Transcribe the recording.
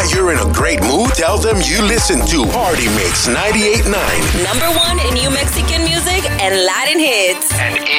you're in a great mood? Tell them you listen to Party Mix 98.9. #1 in New Mexican music and Latin hits. And